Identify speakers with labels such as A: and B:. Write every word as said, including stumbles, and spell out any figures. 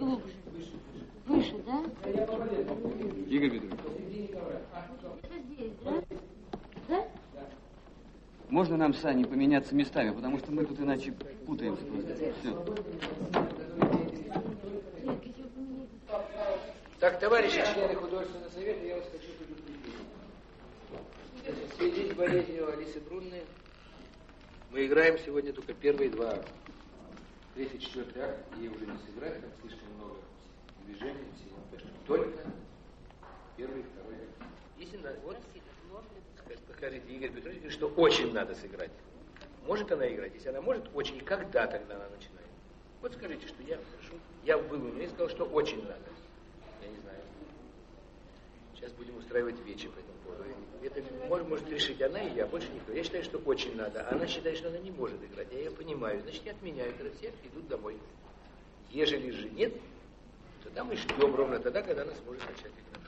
A: Глубже. Выше, да?
B: Игорь Петрович.
A: Это здесь, да? Да?
B: Можно нам с Аней поменяться местами, потому что мы тут иначе путаемся просто. Все.
C: Так, товарищи члены художественного совета, я вас хочу предупредить. В связи с болезнью Алисы Брунны мы играем сегодня только первые два акта. Третий, четвертый акт ей уже не сыграть, там слишком много движений всего. Так что только первый и второй акт. Если надо, вот, скажите, Игорь Петрович говорит, что очень надо сыграть. Может она играть? Если она может, очень. И когда тогда она начинает? Вот скажите, что я прошу. Я был у нее и сказал, что очень надо. Я не знаю. Сейчас будем устраивать вечи по этому поводу. Это может, может решить она и я, больше никто. Я считаю, что очень надо. Она считает, что она не может играть. Я ее понимаю. Значит, я отменяю. Тогда все идут домой. Ежели же нет, то там мы ждем ровно тогда, когда она сможет начать играть.